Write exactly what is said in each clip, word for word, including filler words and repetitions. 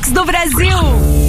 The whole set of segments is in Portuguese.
Mix do Brasil.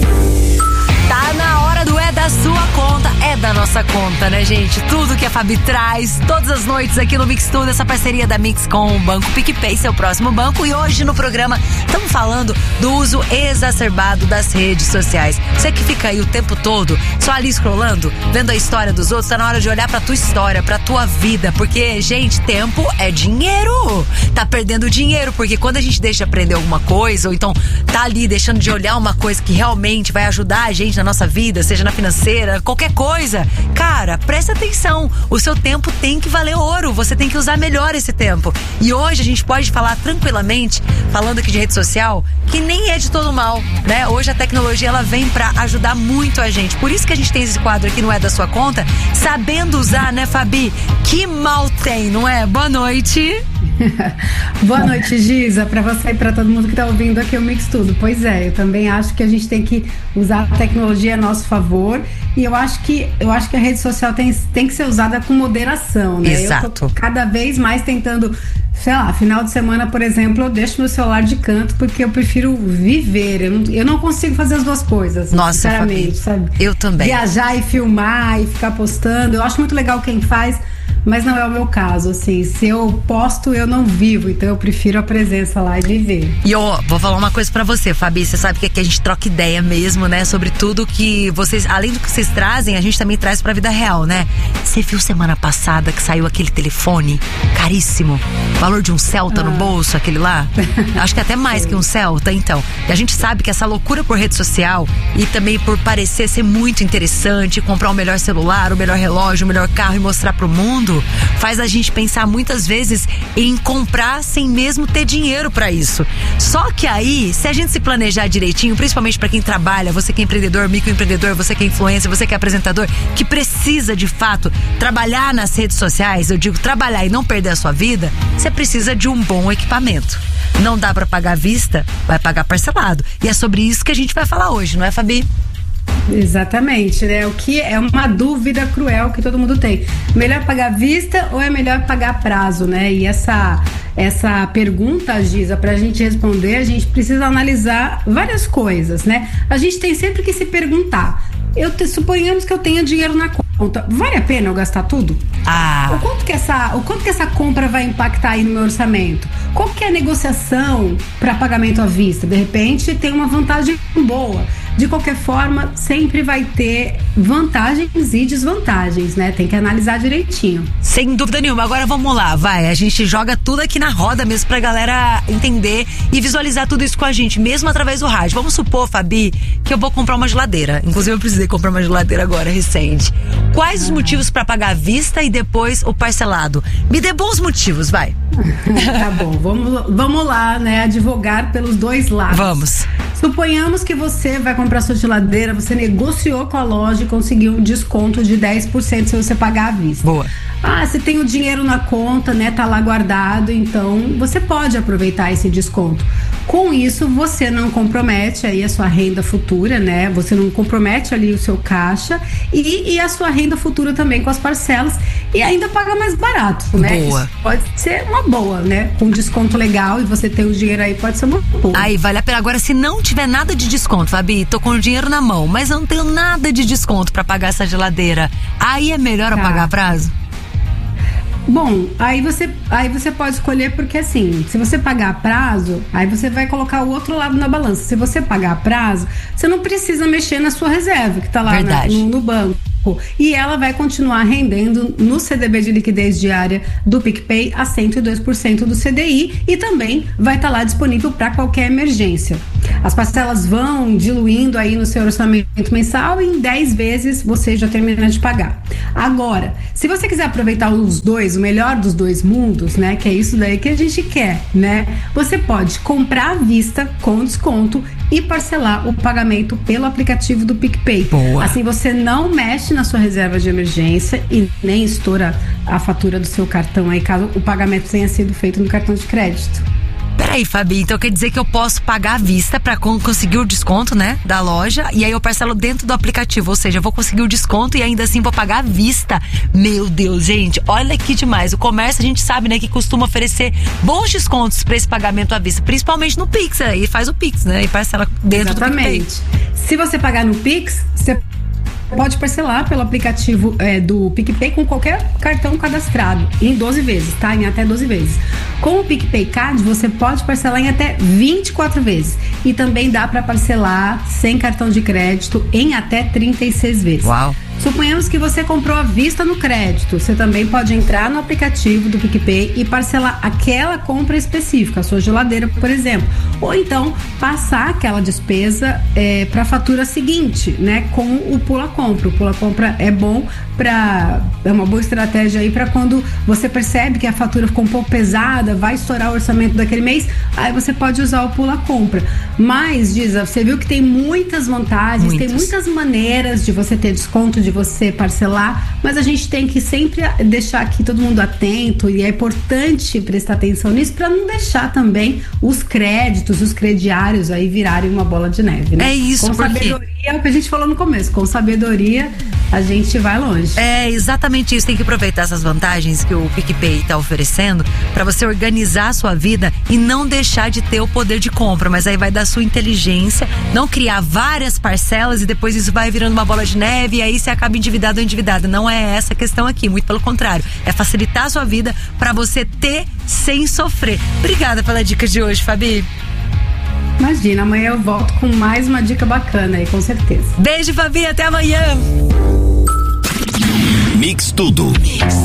Tá na hora do É da Sua Conta, é da nossa conta, né, gente? Tudo que a Fabi traz, todas as noites aqui no Mix Tudo, essa parceria da Mix com o Banco PicPay, seu próximo banco. E hoje no programa estamos falando do uso exacerbado das redes sociais. Você que fica aí o tempo todo só ali scrollando, vendo a história dos outros, tá na hora de olhar pra tua história, pra tua vida. Porque, gente, tempo é dinheiro. Tá perdendo dinheiro, porque quando a gente deixa de aprender alguma coisa, ou então tá ali deixando de olhar uma coisa que realmente vai ajudar a gente na nossa vida, seja na financeira, qualquer coisa, cara, presta atenção, o seu tempo tem que valer ouro, você tem que usar melhor esse tempo. E hoje a gente pode falar tranquilamente, falando aqui de rede social, que nem é de todo mal, né? Hoje a tecnologia, ela vem pra ajudar muito a gente, por isso que a gente tem esse quadro aqui, não é da sua conta, sabendo usar, né, Fabi? Que mal tem, não é? Boa noite. Boa noite, Giza, pra você e pra todo mundo que tá ouvindo aqui o Mix Tudo. Pois é, eu também acho que a gente tem que usar a tecnologia a nosso favor, e eu acho que, eu acho que a rede social tem, tem que ser usada com moderação, né? Exato. Eu tô cada vez mais tentando, sei lá, final de semana, por exemplo, eu deixo meu celular de canto porque eu prefiro viver, eu não, eu não consigo fazer as duas coisas. Nossa, sinceramente, Fabi, sabe? Eu também. Viajar e filmar e ficar postando, eu acho muito legal quem faz, mas não é o meu caso, assim, se eu posto, eu não vivo, então eu prefiro a presença lá e viver. E ó, vou falar uma coisa pra você, Fabi, você sabe que aqui a gente troca ideia mesmo, né, sobre tudo que vocês, além do que vocês trazem, a gente também traz pra vida real, né? Você viu semana passada que saiu aquele telefone caríssimo, valor de um Celta ah. no bolso, aquele lá? Acho que até mais que um Celta, então. E a gente sabe que essa loucura por rede social e também por parecer ser muito interessante, comprar o melhor celular, o melhor relógio, o melhor carro e mostrar pro mundo, faz a gente pensar muitas vezes em comprar sem mesmo ter dinheiro pra isso. Só que aí, se a gente se planejar direitinho, principalmente pra quem trabalha, você que é empreendedor, microempreendedor, você que é influencer, você que é apresentador, que precisa de fato trabalhar nas redes sociais, eu digo trabalhar e não perder a sua vida, você precisa de um bom equipamento. Não dá pra pagar à vista, vai pagar parcelado. E é sobre isso que a gente vai falar hoje, não é, Fabi? Exatamente, né? O que é uma dúvida cruel que todo mundo tem. Melhor pagar à vista ou é melhor pagar a prazo, né? E essa, essa pergunta, Giza, pra gente responder, a gente precisa analisar várias coisas, né? A gente tem sempre que se perguntar. Eu te, suponhamos que eu tenha dinheiro na conta. Vale a pena eu gastar tudo? Ah. O quanto que essa, o quanto que essa compra vai impactar aí no meu orçamento? Qual que é a negociação para pagamento à vista? De repente tem uma vantagem boa. De qualquer forma, sempre vai ter vantagens e desvantagens, né? Tem que analisar direitinho. Sem dúvida nenhuma. Agora vamos lá, vai. A gente joga tudo aqui na roda mesmo pra galera entender e visualizar tudo isso com a gente, mesmo através do rádio. Vamos supor, Fabi, que eu vou comprar uma geladeira. Inclusive eu precisei comprar uma geladeira agora, recente. Quais os motivos pra pagar à vista e depois o parcelado? Me dê bons motivos, vai. Tá bom, vamos, vamos lá, né? Advogar pelos dois lados. Vamos. Suponhamos que você vai comprar sua geladeira, você negociou com a loja e conseguiu um desconto de dez por cento se você pagar à vista. Boa. Ah, você tem o dinheiro na conta, né? Tá lá guardado, então você pode aproveitar esse desconto. Com isso, você não compromete aí a sua renda futura, né? Você não compromete ali o seu caixa e, e a sua renda futura também com as parcelas e ainda paga mais barato, né? Boa. Isso pode ser uma boa, né? Com desconto legal e você ter o dinheiro aí, pode ser uma boa. Aí, vale a pena. Agora, se não tiver nada de desconto, Fabi, tô com o dinheiro na mão, mas eu não tenho nada de desconto pra pagar essa geladeira, aí é melhor eu Tá. pagar a prazo? Bom, aí você, aí você pode escolher, porque assim, se você pagar a prazo, aí você vai colocar o outro lado na balança. Se você pagar a prazo, você não precisa mexer na sua reserva, que tá lá na, no, no banco. E ela vai continuar rendendo no C D B de liquidez diária do PicPay a cento e dois por cento do C D I e também vai estar lá disponível para qualquer emergência. As parcelas vão diluindo aí no seu orçamento mensal e em dez vezes você já termina de pagar. Agora, se você quiser aproveitar os dois, o melhor dos dois mundos, né, que é isso daí que a gente quer, né, você pode comprar à vista com desconto e parcelar o pagamento pelo aplicativo do PicPay. Boa. Assim você não mexe na sua reserva de emergência e nem estoura a fatura do seu cartão aí, caso o pagamento tenha sido feito no cartão de crédito. Peraí, Fabi, então quer dizer que eu posso pagar à vista pra conseguir o desconto, né, da loja, e aí eu parcelo dentro do aplicativo, ou seja, eu vou conseguir o desconto e ainda assim vou pagar à vista. Meu Deus, gente, olha que demais. O comércio, a gente sabe, né, que costuma oferecer bons descontos pra esse pagamento à vista, principalmente no Pix, aí faz o Pix, né, e parcela dentro Exatamente. do PicPay. Se você pagar no Pix, você pode parcelar pelo aplicativo é, do PicPay com qualquer cartão cadastrado em doze vezes, tá? Em até doze vezes. Com o PicPay Card, você pode parcelar em até vinte e quatro vezes. E também dá para parcelar sem cartão de crédito em até trinta e seis vezes. Uau! Suponhamos que você comprou à vista no crédito. Você também pode entrar no aplicativo do PicPay e parcelar aquela compra específica, a sua geladeira, por exemplo. Ou então passar aquela despesa é, para a fatura seguinte, né? Com o Pula Compra. O Pula Compra é bom para é uma boa estratégia aí para quando você percebe que a fatura ficou um pouco pesada, vai estourar o orçamento daquele mês, aí você pode usar o Pula Compra. Mas, Giza, você viu que tem muitas vantagens, muitas. Tem muitas maneiras de você ter desconto, de você parcelar, mas a gente tem que sempre deixar aqui todo mundo atento e é importante prestar atenção nisso para não deixar também os créditos, os crediários aí virarem uma bola de neve, né? É isso, com porque... sabedoria, é o que a gente falou no começo, com sabedoria a gente vai longe. É exatamente isso, tem que aproveitar essas vantagens que o PicPay está oferecendo para você organizar a sua vida e não deixar de ter o poder de compra, mas aí vai da sua inteligência, não criar várias parcelas e depois isso vai virando uma bola de neve e aí você acaba endividado ou endividada. Não é essa a questão aqui, muito pelo contrário, é facilitar a sua vida para você ter sem sofrer. Obrigada pela dica de hoje, Fabi. Imagina, amanhã eu volto com mais uma dica bacana aí, com certeza. Beijo, Fabi, até amanhã. Mix Tudo. Mix.